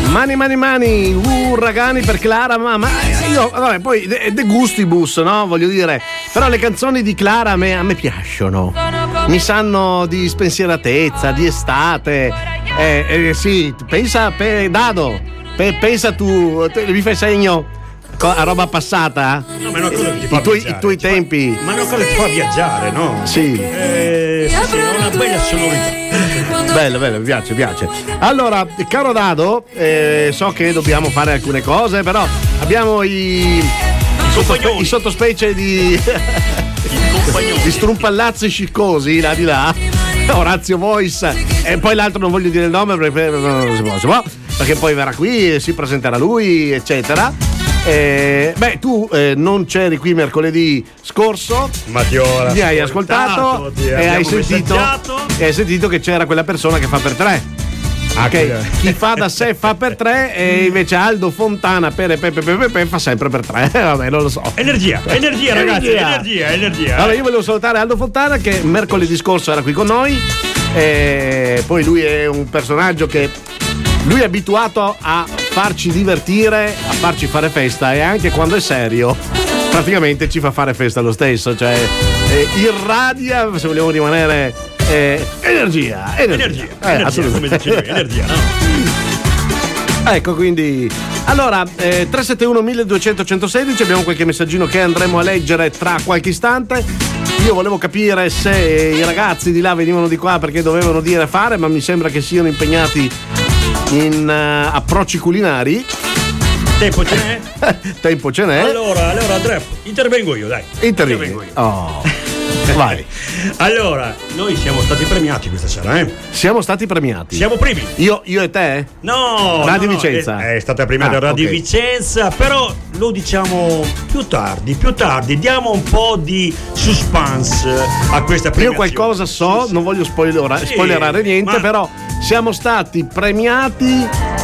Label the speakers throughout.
Speaker 1: Mani, uragani per Clara, ma io, vabbè, poi de gustibus, no? Voglio dire, però le canzoni di Clara a me piacciono. Mi sanno di spensieratezza, di estate. Sì, pensa, Dado, pensa tu, mi fai segno a roba passata?
Speaker 2: No, ma è una cosa che ti fa viaggiare.
Speaker 1: I tuoi tempi.
Speaker 2: Ma è una cosa che ti fa viaggiare, no?
Speaker 1: Sì.
Speaker 2: Sì, è una bella sonorità.
Speaker 1: Bello, mi piace. Allora, caro Dado, so che dobbiamo fare alcune cose, però abbiamo i sottospecie di strumpallazzi sciccosi là di là. Orazio Voice e poi l'altro non voglio dire il nome perché non si può, perché poi verrà qui e si presenterà lui, eccetera. Tu non c'eri qui mercoledì scorso,
Speaker 2: ma ti
Speaker 1: mi hai ascoltato e hai sentito che c'era quella persona che fa per tre. Ok, chi fa da sé fa per tre e invece Aldo Fontana per Pepe fa sempre per tre. Vabbè, non lo so.
Speaker 2: Energia ragazzi, energia.
Speaker 1: Allora, io volevo salutare Aldo Fontana che mercoledì scorso era qui con noi. Poi lui è un personaggio che lui è abituato a farci divertire, a farci fare festa e anche quando è serio praticamente ci fa fare festa lo stesso, cioè irradia, se vogliamo rimanere energia.
Speaker 2: Assolutamente. Come dicevi, energia, no?
Speaker 1: Ecco, quindi allora 371 1200 116, abbiamo qualche messaggino che andremo a leggere tra qualche istante. Io volevo capire se i ragazzi di là venivano di qua perché dovevano dire fare, ma mi sembra che siano impegnati in approcci culinari.
Speaker 2: Tempo ce n'è?
Speaker 1: Allora
Speaker 2: Andrea, intervengo io, dai.
Speaker 1: Intervengo io. Oh. Vai.
Speaker 2: Allora, noi siamo stati premiati questa sera,
Speaker 1: Siamo stati premiati.
Speaker 2: Siamo primi.
Speaker 1: Io e te?
Speaker 2: No.
Speaker 1: Radio Vicenza.
Speaker 2: È stata premiata Radio Vicenza, però lo diciamo più tardi. Diamo un po' di suspense a questa premiazione.
Speaker 1: Io qualcosa so, non voglio spoilerare niente, però siamo stati premiati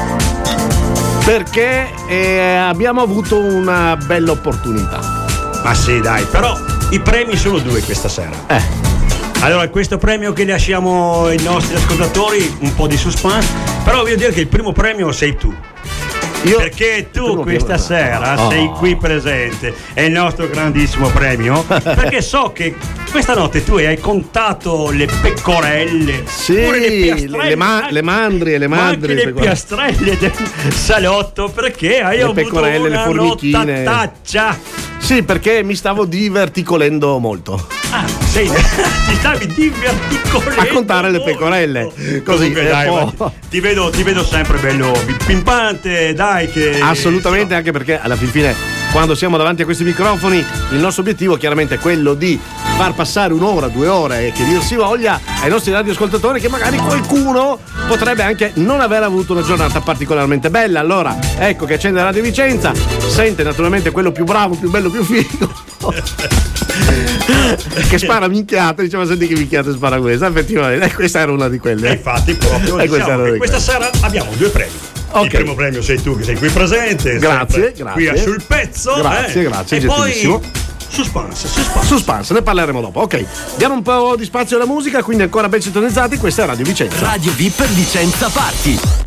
Speaker 1: perché abbiamo avuto una bella opportunità.
Speaker 2: Ma sì, dai, però i premi sono due questa sera. Allora, questo premio che lasciamo ai nostri ascoltatori, un po' di suspense, però voglio dire che il primo premio sei tu. Perché tu questa sera sei qui presente, è il nostro grandissimo premio, perché so che questa notte tu hai contato le pecorelle, pure le piastrelle,
Speaker 1: le mandrie,
Speaker 2: anche le piastrelle del salotto, perché hai avuto
Speaker 1: pecorelle,
Speaker 2: una
Speaker 1: le formichine.
Speaker 2: nottaccia.
Speaker 1: Sì, perché mi stavo diverticolendo molto.
Speaker 2: Ti stavi diverticolendo
Speaker 1: a contare le pecorelle. Così.
Speaker 2: Comunque, dai, ti vedo sempre bello pimpante, dai, che
Speaker 1: assolutamente, anche perché alla fine quando siamo davanti a questi microfoni il nostro obiettivo chiaramente è quello di far passare un'ora, 2 ore e che dir si voglia ai nostri radioascoltatori, che magari qualcuno potrebbe anche non aver avuto una giornata particolarmente bella. Allora ecco che accende Radio Vicenza, sente naturalmente quello più bravo, più bello, più figo che spara minchiate, diceva: senti che minchiate spara questa, effettivamente questa era una di quelle.
Speaker 2: Infatti proprio questa sera abbiamo 2 premi. Il primo premio sei tu che sei qui presente,
Speaker 1: grazie
Speaker 2: qui a Sul Pezzo,
Speaker 1: grazie,
Speaker 2: e
Speaker 1: gentilissimo.
Speaker 2: Poi suspense,
Speaker 1: ne parleremo dopo. Ok, diamo un po' di spazio alla musica, quindi ancora ben sintonizzati, questa è Radio Vicenza.
Speaker 3: Radio VIP Vicenza Party.